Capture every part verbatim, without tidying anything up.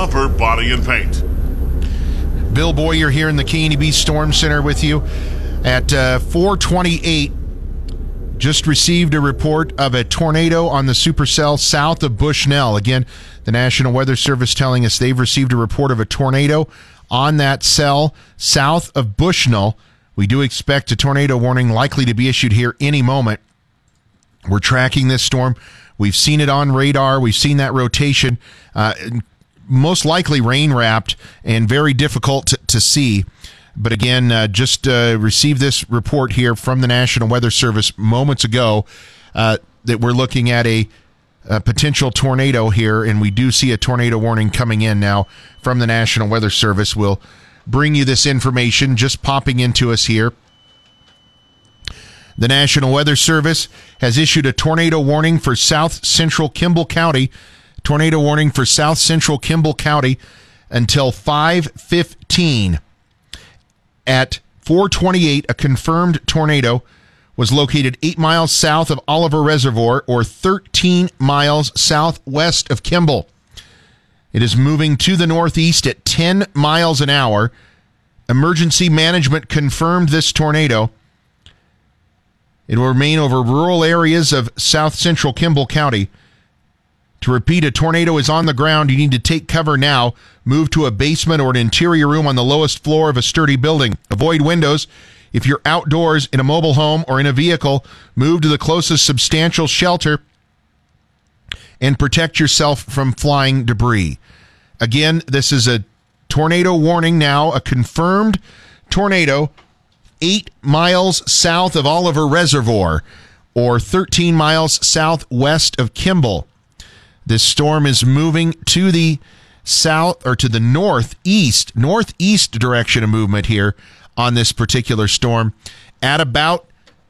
Comfort Body and Paint. Bill Boyer here in the K N E B Storm Center with you at uh, four twenty-eight. Just received a report of a tornado on the supercell south of Bushnell. Again, the National Weather Service telling us they've received a report of a tornado on that cell south of Bushnell. We do expect a tornado warning likely to be issued here any moment. We're tracking this storm. We've seen it on radar. We've seen that rotation. Uh, most likely rain-wrapped and very difficult to, to see. But again, uh, just uh, received this report here from the National Weather Service moments ago uh, that we're looking at a, a potential tornado here, and we do see a tornado warning coming in now from the National Weather Service. We'll bring you this information just popping into us here. The National Weather Service has issued a tornado warning for south central Kimball County. Tornado warning for south central Kimball County until five fifteen. At four twenty-eight, a confirmed tornado was located eight miles south of Oliver Reservoir or thirteen miles southwest of Kimball. It is moving to the northeast at ten miles an hour. Emergency management confirmed this tornado. It will remain over rural areas of south central Kimball County. To repeat, a tornado is on the ground. You need to take cover now. Move to a basement or an interior room on the lowest floor of a sturdy building. Avoid windows. If you're outdoors in a mobile home or in a vehicle, move to the closest substantial shelter and protect yourself from flying debris. Again, this is a tornado warning now, a confirmed tornado eight miles south of Oliver Reservoir or thirteen miles southwest of Kimball. This storm is moving to the south or to the northeast, northeast direction of movement here on this particular storm at about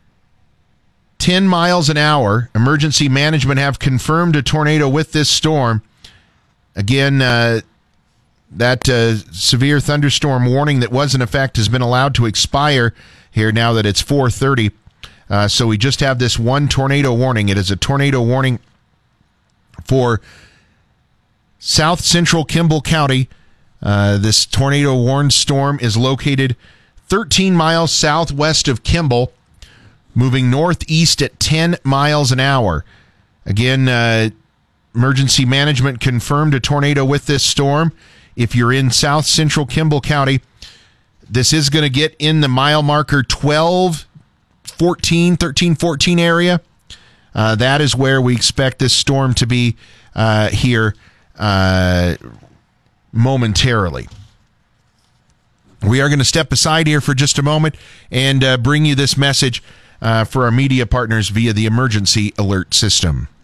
ten miles an hour. Emergency management have confirmed a tornado with this storm. Again, uh, that uh, severe thunderstorm warning that was in effect has been allowed to expire here now that it's four thirty. Uh, so we just have this one tornado warning. It is a tornado warning for south central Kimball County. Uh, this tornado warned storm is located thirteen miles southwest of Kimball, moving northeast at ten miles an hour. Again, uh, emergency management confirmed a tornado with this storm. If you're in south central Kimball County, this is going to get in the mile marker twelve, fourteen, thirteen, fourteen area. Uh, that is where we expect this storm to be uh, here uh, momentarily. We are going to step aside here for just a moment and uh, bring you this message uh, for our media partners via the emergency alert system.